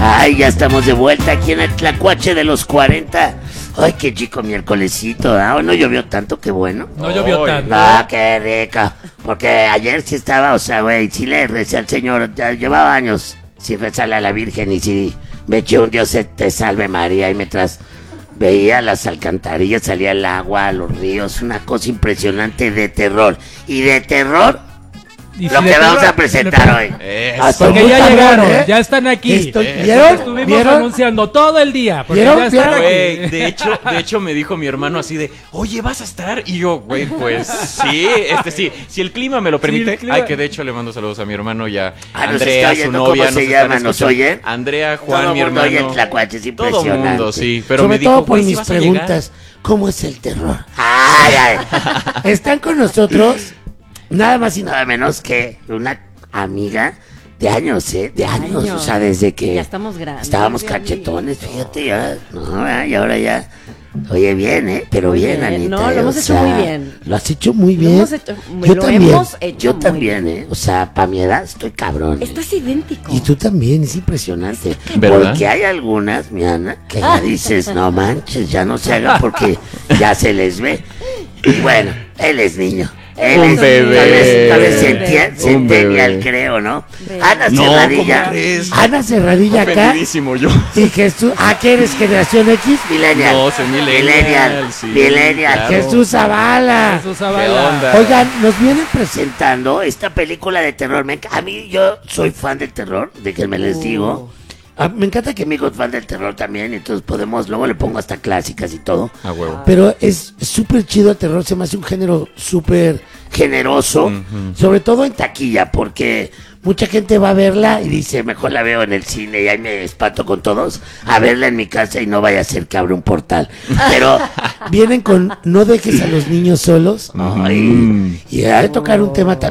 Ay, ya estamos de vuelta aquí en el Tlacuache de los 40. Ay, qué chico miércolesito, ¿ah? No llovió tanto, qué bueno. No llovió tanto. Ah, qué rica. Porque ayer sí estaba, o sea, güey, sí le recé al Señor. Ya llevaba años sin rezarle a la Virgen y sí me eché un Dios te salve María y mientras veía las alcantarillas, salía el agua, los ríos, una cosa impresionante de terror. Y de terror, lo que vamos a presentar hoy. Porque ya llegaron, ya están aquí. ¿Vieron? Estuvimos anunciando todo el día. Porque ¿Vieron? ya están aquí. Güey, de hecho me dijo mi hermano así de, oye, ¿vas a estar? Y yo, güey, pues sí, sí, si el clima me lo permite. clima. Ay, que de hecho le mando saludos a mi hermano y a Ah, nos Andrea, está su oyendo, novia. ¿cómo se están llama? ¿Nos escuchando. oyen? Andrea, Juan, Todo mi mundo oye hermano. el Tlacuache, es Todo impresionante. mundo, sí. Pero Sobre me dijo, todo por güey, ¿sí mis vas a llegar? preguntas. ¿Cómo es el terror? Ay, ay. Están con nosotros nada más y nada Nada menos que una amiga de años, de años. O sea, desde que Ya estamos grandes. estábamos cachetones, fíjate, ya. No, y ahora ya. Oye, bien, pero Muy bien, bien. Anita. No, lo hemos hecho muy bien. Lo has hecho muy Lo bien. hemos hecho, Yo lo también. hemos hecho Yo muy también, bien. O sea, para mi edad estoy cabrón. Estás idéntico. Y tú también, es impresionante. ¿Verdad? Porque hay algunas, mi Ana, que ya dices, no manches, ya no se haga porque ya se les ve. Y bueno, él es niño. Él Un es bebé. Tal vez Un centennial, bebé. creo, ¿no? Bebé. Ana No, Serradilla. ¿cómo crees? Ana Cerradilla acá. Ofendidísimo yo. Y Jesús. ¿Ah, qué eres? ¿Generación X? Millennial. No, soy millennial, sí, Millennial. claro. Jesús Zavala. Jesús ¿Qué Zavala. onda? Oigan, nos vienen presentando. Presentando esta película de terror. A mí, yo soy fan del terror, déjenme les digo. Me encanta que mi hijo es fan del terror también, entonces luego le pongo hasta clásicas y todo. A huevo. Pero es súper chido el terror, se me hace un género súper Generoso, sobre todo en taquilla, porque mucha gente va a verla y dice, mejor la veo en el cine y ahí me espanto con todos, a verla en mi casa y no vaya a ser que abra un portal. Pero vienen con no dejes a los niños solos. ay, Y a tocar un tema